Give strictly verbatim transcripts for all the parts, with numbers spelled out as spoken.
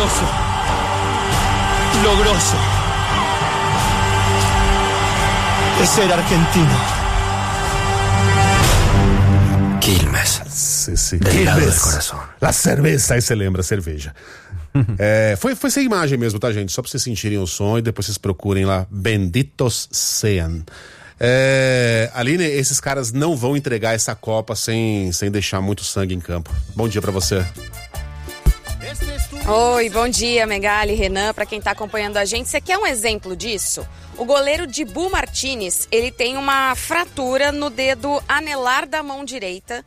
grosso. Lo grosso. Es ser argentino. Quilmes. Sim, sim. Del lado del corazón. La cerveza, aí você lembra, cerveja. é, foi, foi sem imagem mesmo, tá, gente? Só pra vocês sentirem o som e depois vocês procurem lá. Benditos sean. É, Aline, esses caras não vão entregar essa Copa sem, sem deixar muito sangue em campo. Bom dia pra você. Oi, bom dia, Megali, Renan, pra quem tá acompanhando a gente. Você quer um exemplo disso? O goleiro Dibu Martínez, ele tem uma fratura no dedo anelar da mão direita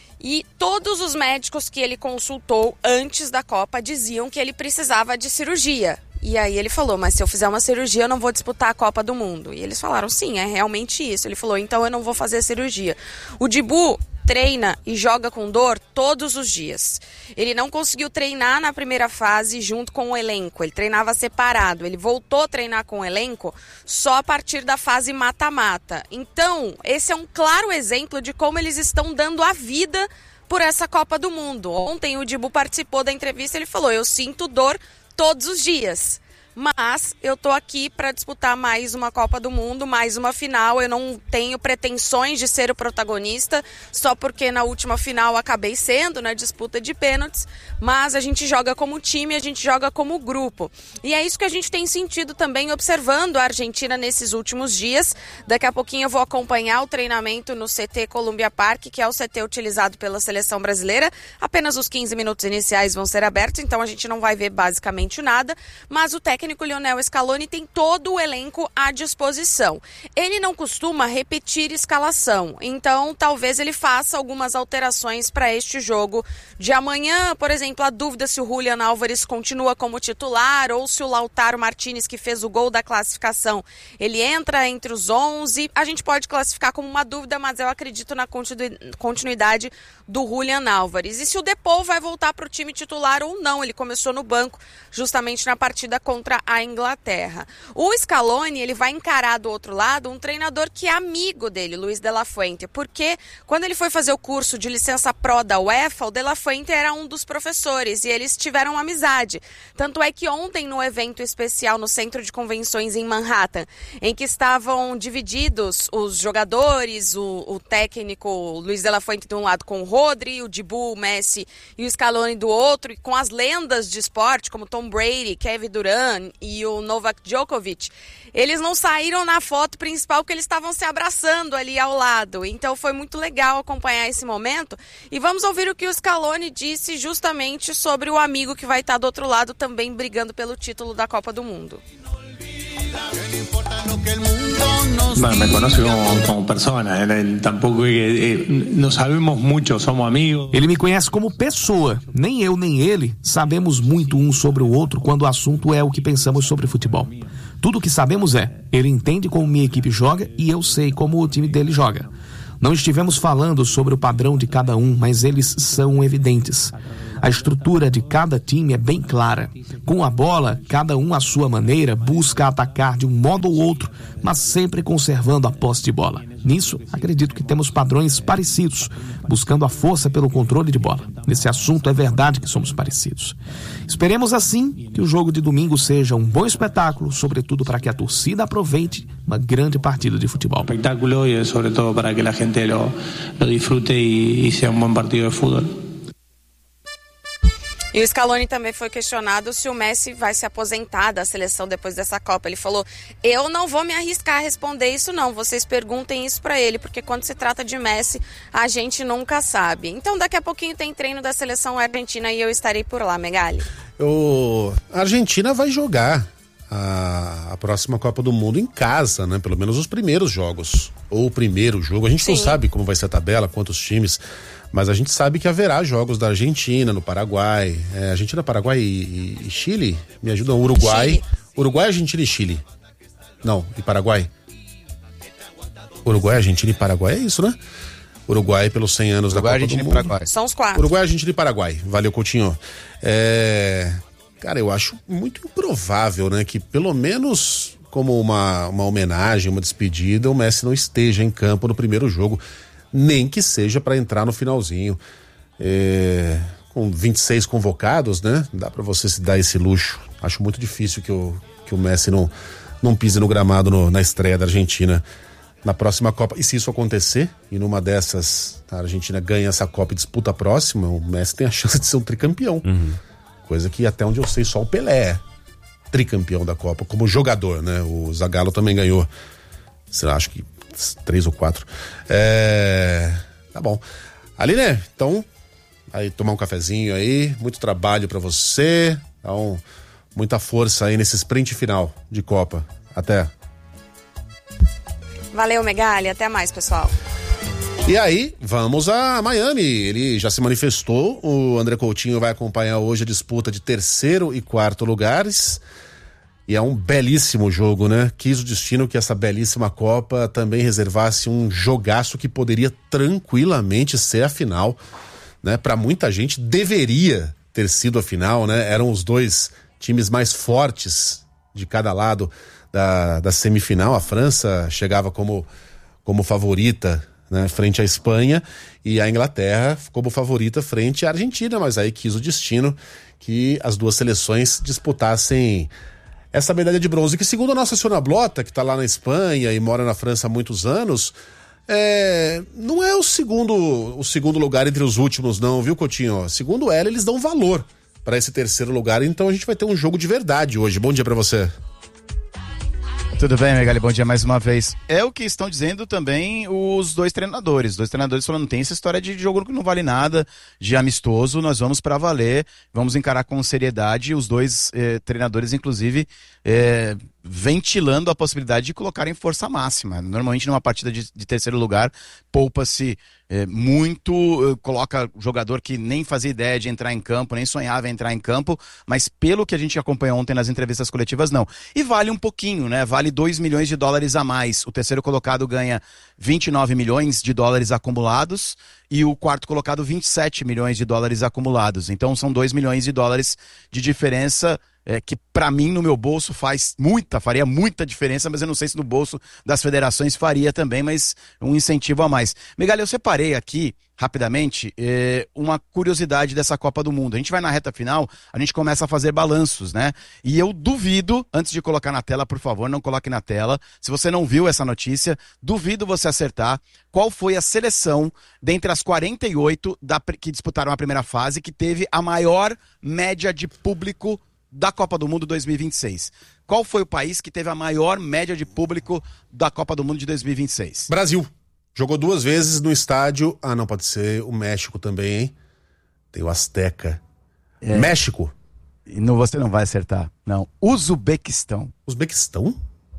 e todos os médicos que ele consultou antes da Copa diziam que ele precisava de cirurgia. E aí ele falou, mas se eu fizer uma cirurgia eu não vou disputar a Copa do Mundo. E eles falaram, sim, é realmente isso. Ele falou, então eu não vou fazer a cirurgia. O Dibu treina e joga com dor todos os dias. Ele não conseguiu treinar na primeira fase junto com o elenco, ele treinava separado, ele voltou a treinar com o elenco só a partir da fase mata-mata. Então, esse é um claro exemplo de como eles estão dando a vida por essa Copa do Mundo. Ontem o Dibu participou da entrevista, ele falou, eu sinto dor todos os dias. Mas eu tô aqui para disputar mais uma Copa do Mundo, mais uma final. Eu não tenho pretensões de ser o protagonista, só porque na última final acabei sendo, na disputa de pênaltis. Mas a gente joga como time, a gente joga como grupo. E é isso que a gente tem sentido também observando a Argentina nesses últimos dias. Daqui a pouquinho eu vou acompanhar o treinamento no C T Columbia Park, que é o C T utilizado pela seleção brasileira. Apenas os quinze minutos iniciais vão ser abertos, então a gente não vai ver basicamente nada. Mas o técnico O técnico Lionel Scaloni tem todo o elenco à disposição. Ele não costuma repetir escalação, então talvez ele faça algumas alterações para este jogo de amanhã. Por exemplo, a dúvida se o Julian Álvares continua como titular ou se o Lautaro Martinez, que fez o gol da classificação, ele entra entre os onze. A gente pode classificar como uma dúvida, mas eu acredito na continuidade do Julian Álvares. E se o Depou vai voltar para o time titular ou não, ele começou no banco justamente na partida contra a Inglaterra. O Scaloni, ele vai encarar do outro lado um treinador que é amigo dele, Luiz de la Fuente, porque quando ele foi fazer o curso de licença pró da UEFA, o de la Fuente era um dos professores e eles tiveram amizade. Tanto é que ontem, no evento especial no Centro de Convenções em Manhattan, em que estavam divididos os jogadores, o, o técnico Luiz de la Fuente de um lado com o Rodri, o Dibu, o Messi e o Scaloni do outro, e com as lendas de esporte como Tom Brady, Kevin Durant e o Novak Djokovic, eles não saíram na foto principal porque eles estavam se abraçando ali ao lado. Então foi muito legal acompanhar esse momento. E vamos ouvir o que o Scaloni disse justamente sobre o amigo que vai estar do outro lado também brigando pelo título da Copa do Mundo. Bueno, me conoce como, como persona, él tampoco eh, no sabemos mucho, somos amigos. Ele me conhece como pessoa, nem eu nem ele sabemos muito um sobre o outro quando o assunto é o que pensamos sobre futebol. Tudo o que sabemos é, ele entende como minha equipe joga e eu sei como o time dele joga. Não estivemos falando sobre o padrão de cada um, mas eles são evidentes. A estrutura de cada time é bem clara. Com a bola, cada um à sua maneira busca atacar de um modo ou outro, mas sempre conservando a posse de bola. Nisso, acredito que temos padrões parecidos, buscando a força pelo controle de bola. Nesse assunto é verdade que somos parecidos. Esperemos assim que o jogo de domingo seja um bom espetáculo, sobretudo para que a torcida aproveite uma grande partida de futebol. Espetáculo e sobretudo para que a gente lo, lo disfrute e, e seja um bom partido de futebol. E o Scaloni também foi questionado se o Messi vai se aposentar da seleção depois dessa Copa. Ele falou, eu não vou me arriscar a responder isso não, vocês perguntem isso pra ele, porque quando se trata de Messi, a gente nunca sabe. Então daqui a pouquinho tem treino da seleção argentina e eu estarei por lá, Megali. O... A Argentina vai jogar a... a próxima Copa do Mundo em casa, né? Pelo menos os primeiros jogos, ou o primeiro jogo. A gente Sim. não sabe como vai ser a tabela, quantos times... Mas a gente sabe que haverá jogos da Argentina, no Paraguai. É, Argentina, Paraguai e, e Chile? Me ajudam, Uruguai. Chile. Uruguai, Argentina e Chile. Não, e Paraguai? Uruguai, Argentina e Paraguai, é isso, né? Uruguai pelos cem anos Uruguai, da Copa Argentina do Mundo. E Paraguai. São os quatro. Uruguai, Argentina e Paraguai. Valeu, Coutinho. É... Cara, eu acho muito improvável, né? Que pelo menos como uma, uma homenagem, uma despedida, o Messi não esteja em campo no primeiro jogo. Nem que seja para entrar no finalzinho. É, com vinte e seis convocados, né? Dá pra você se dar esse luxo. Acho muito difícil que o, que o Messi não, não pise no gramado no, na estreia da Argentina na próxima Copa. E se isso acontecer, e numa dessas a Argentina ganha essa Copa e disputa a próxima, o Messi tem a chance de ser um tricampeão. Uhum. Coisa que até onde eu sei só o Pelé é tricampeão da Copa, como jogador, né? O Zagallo também ganhou, sei lá, acho que três ou quatro. É... Tá bom. Aline, então, aí tomar um cafezinho aí, muito trabalho pra você, então, muita força aí nesse sprint final de Copa. Até. Valeu, Megali, até mais, pessoal. E aí, vamos a Miami. Ele já se manifestou. O André Coutinho vai acompanhar hoje a disputa de terceiro e quarto lugares. E é um belíssimo jogo, né? Quis o destino que essa belíssima Copa também reservasse um jogaço que poderia tranquilamente ser a final, né? Para muita gente deveria ter sido a final, né? Eram os dois times mais fortes de cada lado da, da semifinal. A França chegava como, como favorita, né, frente à Espanha, e a Inglaterra como favorita frente à Argentina, mas aí quis o destino que as duas seleções disputassem essa medalha de bronze, que segundo a nossa Sônia Blota, que está lá na Espanha e mora na França há muitos anos, é, não é o segundo, o segundo lugar entre os últimos não, viu, Coutinho? Segundo ela, eles dão valor para esse terceiro lugar, então a gente vai ter um jogo de verdade hoje. Bom dia para você. Tudo bem, Megali? Bom dia mais uma vez. É o que estão dizendo também os dois treinadores. Os dois treinadores falando, não tem essa história de jogo que não vale nada, de amistoso, nós vamos pra valer, vamos encarar com seriedade. Os dois eh, treinadores, inclusive, eh, ventilando a possibilidade de colocarem força máxima. Normalmente numa partida de, de terceiro lugar, poupa-se eh, muito, eh, coloca jogador que nem fazia ideia de entrar em campo, nem sonhava em entrar em campo, mas pelo que a gente acompanhou ontem nas entrevistas coletivas, não. E vale um pouquinho, né? Vale dois milhões de dólares a mais. O terceiro colocado ganha vinte e nove milhões de dólares acumulados e o quarto colocado vinte e sete milhões de dólares acumulados. Então são dois milhões de dólares de diferença, é, que para mim no meu bolso faz muita, faria muita diferença, mas eu não sei se no bolso das federações faria também, mas um incentivo a mais. Megali, eu separei aqui rapidamente é, uma curiosidade dessa Copa do Mundo. A gente vai na reta final, a gente começa a fazer balanços, né? E eu duvido, antes de colocar na tela, por favor, não coloque na tela, se você não viu essa notícia, duvido você acertar qual foi a seleção dentre as quarenta e oito da, que disputaram a primeira fase que teve a maior média de público da Copa do Mundo dois mil e vinte e seis. Qual foi o país que teve a maior média de público da Copa do Mundo de dois mil e vinte e seis? Brasil. Jogou duas vezes no estádio. Ah, não, pode ser o México também, hein? Tem o Azteca. É. México? Não, você não vai acertar. Não. Uzbequistão. Uzbequistão?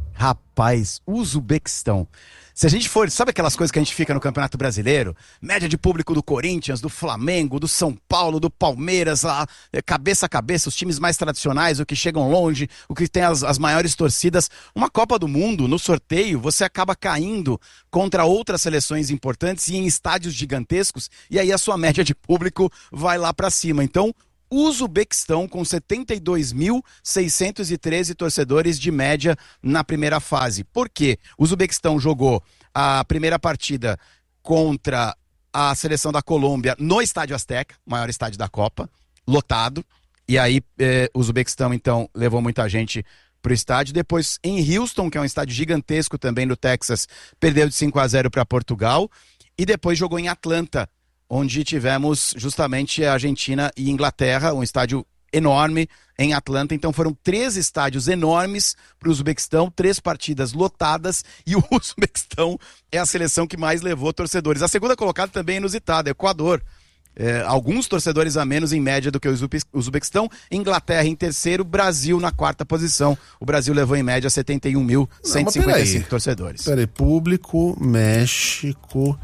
Rapaz, Uzbequistão. Se a gente for, sabe aquelas coisas que a gente fica no Campeonato Brasileiro? Média de público do Corinthians, do Flamengo, do São Paulo, do Palmeiras, lá, cabeça a cabeça, os times mais tradicionais, o que chegam longe, o que tem as, as maiores torcidas. Uma Copa do Mundo, no sorteio, você acaba caindo contra outras seleções importantes e em estádios gigantescos, e aí a sua média de público vai lá pra cima. Então, Uzbequistão com setenta e dois mil seiscentos e treze torcedores de média na primeira fase. Por quê? O Uzbequistão jogou a primeira partida contra a seleção da Colômbia no Estádio Azteca, maior estádio da Copa, lotado. E aí eh, o Uzbequistão então levou muita gente pro estádio. Depois em Houston, que é um estádio gigantesco também no Texas, perdeu de cinco a zero para Portugal. E depois jogou em Atlanta, onde tivemos justamente a Argentina e Inglaterra, um estádio enorme em Atlanta. Então foram três estádios enormes para o Uzbequistão, três partidas lotadas, e o Uzbequistão é a seleção que mais levou torcedores. A segunda colocada também é inusitada, Equador. É, alguns torcedores a menos em média do que o Uzbequistão. Inglaterra em terceiro, Brasil na quarta posição. O Brasil levou em média setenta e um mil cento e cinquenta e cinco torcedores. Peraí, público, México...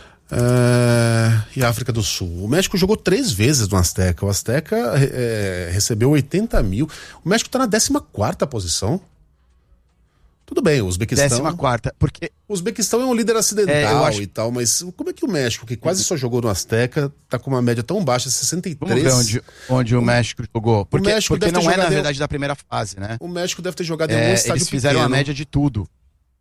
Uh, e África do Sul. O México jogou três vezes no Azteca. O Azteca é, recebeu oitenta mil. O México tá na décima quarta posição. Tudo bem, o Uzbequistão... décima quarta, porque... O Uzbequistão é um líder acidental é, acho... e tal, mas como é que o México, que quase só jogou no Azteca, tá com uma média tão baixa, sessenta e três? Vamos ver onde, onde o, o México jogou. Porque, o México porque não é, na verdade, em... da primeira fase, né? O México deve ter jogado em é, algum estádio eles fizeram pequeno. a média de tudo.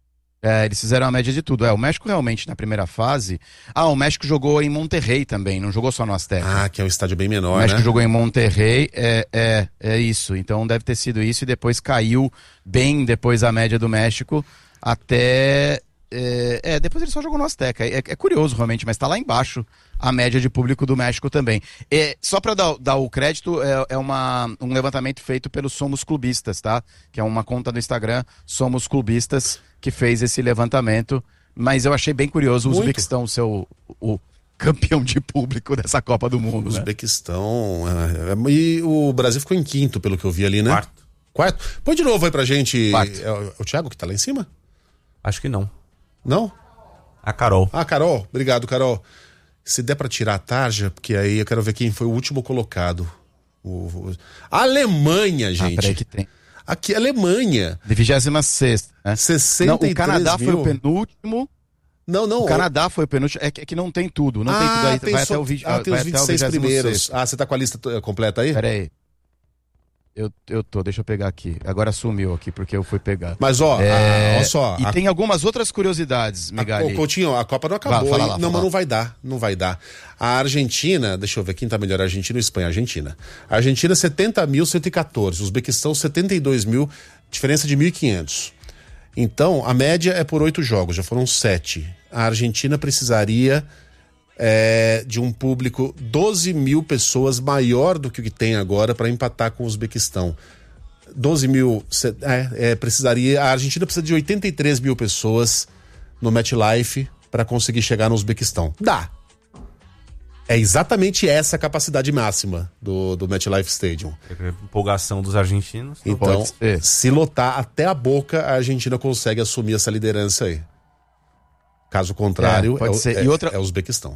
É, eles fizeram a média de tudo. É, o México realmente na primeira fase... Ah, o México jogou em Monterrey também, não jogou só no Azteca. Ah, que é um estádio bem menor, O México né? jogou em Monterrey, é, é, é isso. Então deve ter sido isso e depois caiu bem depois a média do México até... É, é depois ele só jogou no Azteca. É, é curioso realmente, mas tá lá embaixo a média de público do México também. É, só para dar, dar o crédito, é, é uma, um levantamento feito pelo Somos Clubistas, tá? Que é uma conta do Instagram, Somos Clubistas, que fez esse levantamento. Mas eu achei bem curioso o Uzbequistão ser o, o campeão de público dessa Copa do Mundo. O né? Uzbequistão... É, é, e o Brasil ficou em quinto, pelo que eu vi ali, né? Quarto. Quarto? Põe de novo aí pra gente. Quarto. É o, o Thiago que tá lá em cima? Acho que não. Não? A Carol. Ah, Carol. Obrigado, Carol. Se der pra tirar a tarja, porque aí eu quero ver quem foi o último colocado. O, o... Alemanha, gente. Ah, peraí que tem. Aqui, Alemanha. De vigésima sexta, né? sessenta e três Não, o Canadá mil. foi o penúltimo. Não, não. O Canadá foi o penúltimo. É que, é que não tem tudo. Não ah, tem tudo aí. tem Vai só... até o vídeo. Ah, tem vai os até o vinte e seis primeiros. sexto. Ah, você tá com a lista t- completa aí? Pera aí. Eu, eu tô, deixa eu pegar aqui. Agora sumiu aqui, porque eu fui pegar. Mas ó, É, a, ó só. E a, tem algumas outras curiosidades, Megali. a, Coutinho, a Copa não acabou, Vai, fala hein? lá, Não, fala mas lá. não vai dar. Não vai dar. A Argentina, deixa eu ver quem tá melhor, a Argentina ou a Espanha? A Argentina. A Argentina, setenta mil cento e quatorze. O Uzbequistão, setenta e dois mil, diferença de mil e quinhentos. Então, a média é por oito jogos, já foram sete. A Argentina precisaria é, de um público doze mil pessoas maior do que o que tem agora para empatar com o Uzbequistão. doze mil, é, é, precisaria, a Argentina precisa de oitenta e três mil pessoas no MetLife para conseguir chegar no Uzbequistão. Dá. É exatamente essa a capacidade máxima do, do MetLife Stadium. A empolgação dos argentinos. Então, ser. se lotar até a boca, a Argentina consegue assumir essa liderança aí. Caso contrário, É, pode é, o- ser. é, E outra- é o Uzbequistão.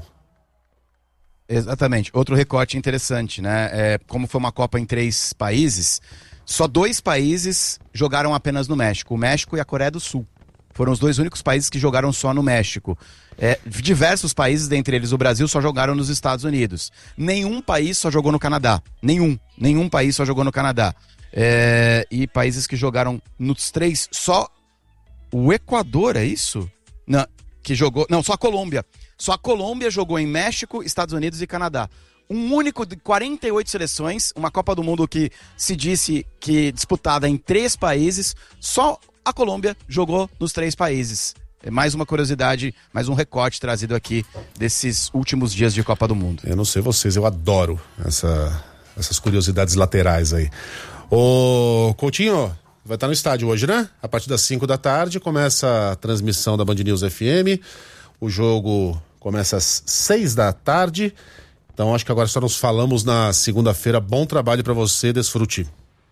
Exatamente. Outro recorte interessante, né? É, como foi uma Copa em três países, só dois países jogaram apenas no México. O México e a Coreia do Sul. Foram os dois únicos países que jogaram só no México. É, diversos países, dentre eles o Brasil, só jogaram nos Estados Unidos. Nenhum país só jogou no Canadá. Nenhum. Nenhum país só jogou no Canadá. É, e países que jogaram nos três, só o Equador, é isso? Não, que jogou... Não, só a Colômbia. Só a Colômbia jogou em México, Estados Unidos e Canadá. Um único de quarenta e oito seleções, uma Copa do Mundo que se disse que disputada em três países, só a Colômbia jogou nos três países. É mais uma curiosidade, mais um recorte trazido aqui desses últimos dias de Copa do Mundo. Eu não sei vocês, eu adoro essa, essas curiosidades laterais aí. Ô, Coutinho, vai estar no estádio hoje, né? A partir das cinco da tarde começa a transmissão da Band News F M. O jogo começa às seis da tarde. Então acho que agora só nos falamos na segunda-feira. Bom trabalho pra você, desfrute.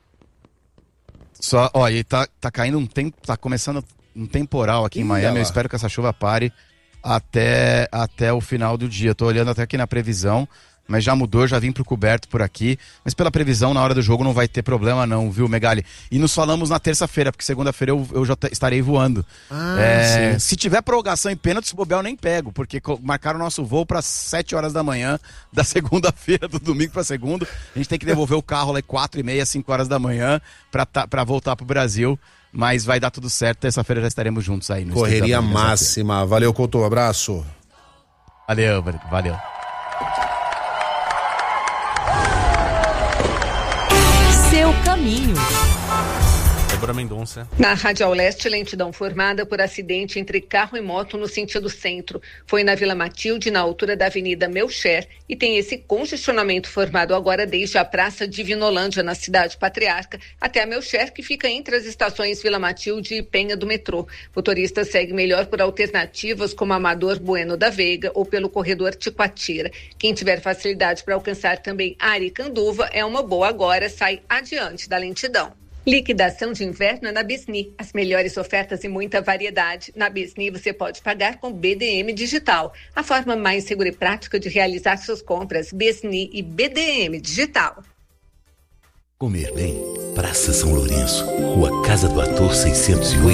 Só, ó, e tá, tá caindo um tempo, tá começando um temporal aqui em Ih, Miami. olha Eu lá. espero que essa chuva pare até, até o final do dia. Tô olhando até aqui na previsão, mas já mudou, já vim pro coberto por aqui. Mas pela previsão, na hora do jogo não vai ter problema não, viu, Megali? E nos falamos na terça-feira, porque segunda-feira eu, eu já t- estarei voando. Ah, É, sim. se tiver prorrogação e pênalti, se bobear eu nem pego, porque co- marcaram o nosso voo para sete horas da manhã, da segunda-feira, do domingo para segunda. A gente tem que devolver o carro lá quatro e meia, cinco horas da manhã, para tá, pra voltar pro Brasil. Mas vai dar tudo certo, terça-feira já estaremos juntos aí. No Correria Estúdio da Band, terça-feira. máxima. Valeu, Couto. Abraço. Valeu, valeu. Seu caminho. Débora Mendonça. Na Radial Leste, lentidão formada por acidente entre carro e moto no sentido centro. Foi na Vila Matilde, na altura da Avenida Melcher, e tem esse congestionamento formado agora desde a Praça Divinolândia, na Cidade Patriarca, até a Melcher, que fica entre as estações Vila Matilde e Penha do metrô. Motorista segue melhor por alternativas como Amador Bueno da Veiga ou pelo corredor Ticoatira. Quem tiver facilidade para alcançar também Aricanduva é uma boa agora, sai adiante da lentidão. Liquidação de inverno é na Bisni. As melhores ofertas e muita variedade. Na Bisni você pode pagar com B D M Digital. A forma mais segura e prática de realizar suas compras. Bisni e B D M Digital. Comer bem. Praça São Lourenço. Rua Casa do Ator seiscentos e oito.